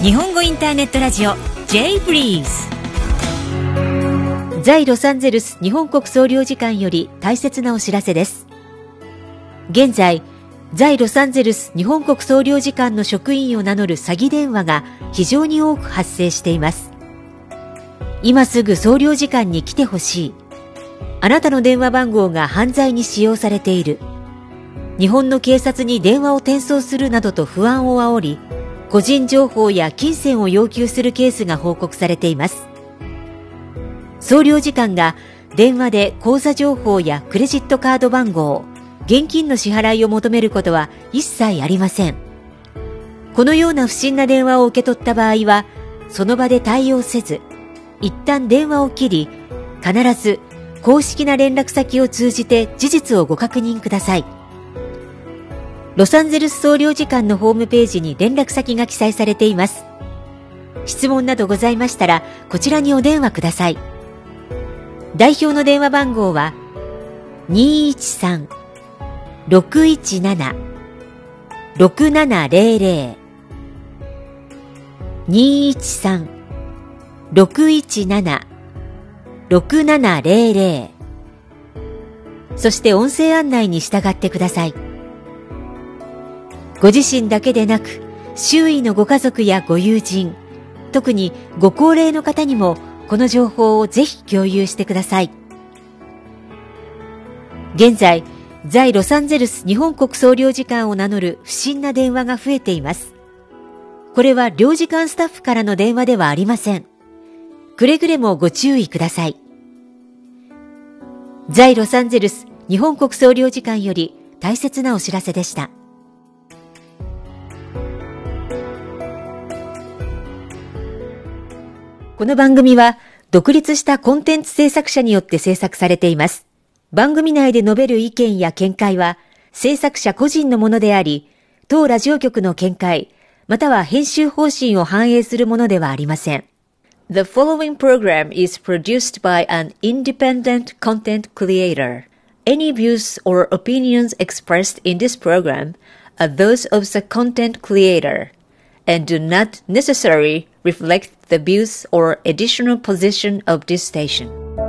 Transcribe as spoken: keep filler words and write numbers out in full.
日本語インターネットラジオ J ブリーズ。在ロサンゼルス日本国総領事館より大切なお知らせです。現在、在ロサンゼルス日本国総領事館の職員を名乗る詐欺電話が非常に多く発生しています。今すぐ総領事館に来てほしい。あなたの電話番号が犯罪に使用されている。日本の警察に電話を転送するなどと不安を煽り、個人情報や金銭を要求するケースが報告されています。総領事館が電話で口座情報やクレジットカード番号、現金の支払いを求めることは一切ありません。このような不審な電話を受け取った場合は、その場で対応せず、一旦電話を切り、必ず公式な連絡先を通じて事実をご確認ください。ロサンゼルス総領事館のホームページに連絡先が記載されています。質問などございましたら、こちらにお電話ください。代表の電話番号は にーいちさん ろくいちなな ろくななぜろぜろ にーいちさん ろくいちなな ろくななぜろぜろ そして音声案内に従ってください。ご自身だけでなく、周囲のご家族やご友人、特にご高齢の方にもこの情報をぜひ共有してください。現在、在ロサンゼルス日本国総領事館を名乗る不審な電話が増えています。これは領事館スタッフからの電話ではありません。くれぐれもご注意ください。在ロサンゼルス日本国総領事館より大切なお知らせでした。この番組は独立したコンテンツ制作者によって制作されています。番組内で述べる意見や見解は制作者個人のものであり、当ラジオ局の見解、または編集方針を反映するものではありません。The following program is produced by an independent content creator. Any views or opinions expressed in this program are those of the content creator and do not necessarily reflect the views or editorial position of this station.